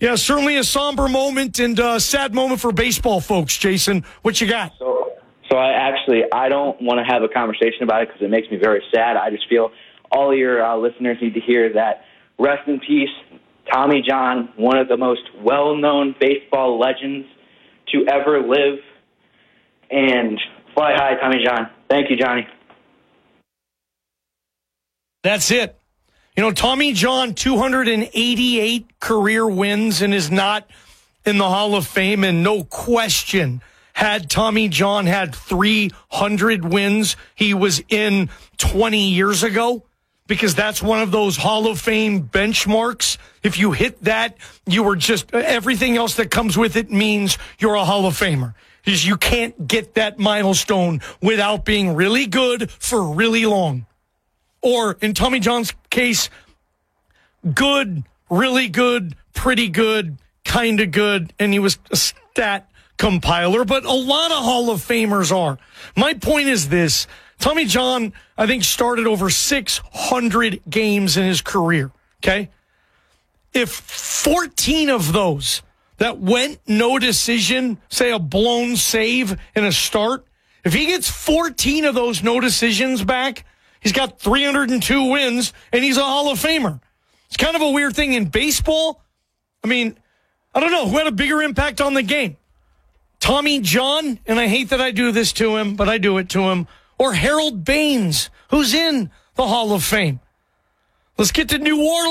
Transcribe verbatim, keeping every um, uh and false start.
Yeah, certainly a somber moment and a sad moment for baseball folks. Jason, what you got? So, so I actually, I don't want to have a conversation about it because it makes me very sad. I just feel all your uh, listeners need to hear that. Rest in peace, Tommy John, one of the most well-known baseball legends to ever live. And fly high, Tommy John. Thank you, Johnny. That's it. You know, Tommy John, two hundred eighty-eight career wins and is not in the Hall of Fame. And no question, had Tommy John had three hundred wins, he was in twenty years ago, because that's one of those Hall of Fame benchmarks. If you hit that, you were just, everything else that comes with it means you're a Hall of Famer. Because you can't get that milestone without being really good for really long. Or, in Tommy John's case, good, really good, pretty good, kind of good, and he was a stat compiler, but a lot of Hall of Famers are. My point is this. Tommy John, I think, started over six hundred games in his career, okay? If fourteen of those that went no decision, say a blown save in a start, if he gets fourteen of those no decisions back, he's got three hundred two wins, and he's a Hall of Famer. It's kind of a weird thing in baseball. I mean, I don't know, who had a bigger impact on the game? Tommy John, and I hate that I do this to him, but I do it to him, or Harold Baines, who's in the Hall of Fame. Let's get to New Orleans.